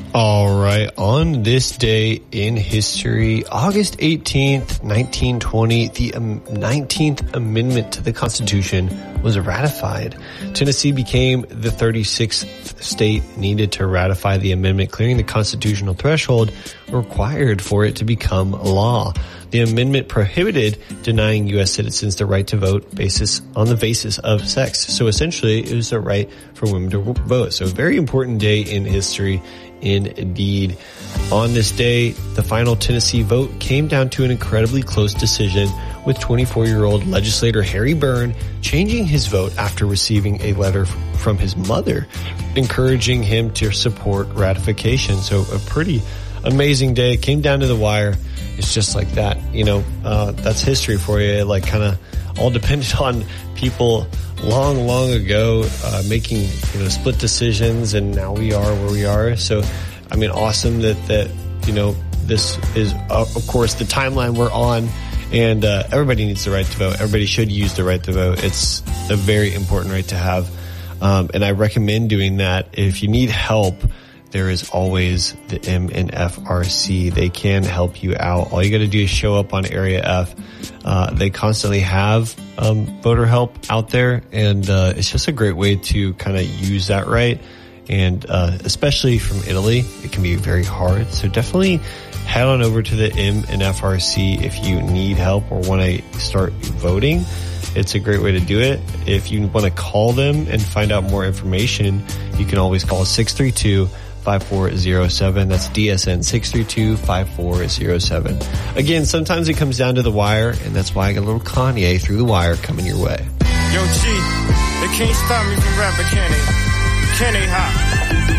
All right. On this day in history, August 18th, 1920, the 19th Amendment to the Constitution was ratified. Tennessee became the 36th state needed to ratify the amendment, clearing the constitutional threshold required for it to become law. The amendment prohibited denying U.S. citizens the right to vote on the basis of sex. So essentially, it was a right for women to vote. So a very important day in history indeed. On this day, the final Tennessee vote came down to an incredibly close decision, with 24-year-old legislator Harry Byrne changing his vote after receiving a letter from his mother encouraging him to support ratification. So a pretty amazing day. It came down to the wire. It's just like that. That's history for you. Like kind of all depended on people long ago, making, split decisions, and now we are where we are. So, awesome that, this is, of course, the timeline we're on, and, everybody needs the right to vote. Everybody should use the right to vote. It's a very important right to have. And I recommend doing that. If you need help, there is always the MNFRC. They can help you out. All you got to do is show up on Area F. They constantly have voter help out there, and it's just a great way to kind of use that right. And especially from Italy, it can be very hard. So definitely head on over to the MNFRC if you need help or want to start voting. It's a great way to do it. If you want to call them and find out more information, you can always call 632-5407. That's DSN 632-5407. Again, sometimes it comes down to the wire, and that's why I got a little Kanye through the wire coming your way. Yo, G, they can't stop me from rapping, can they? Can they, huh?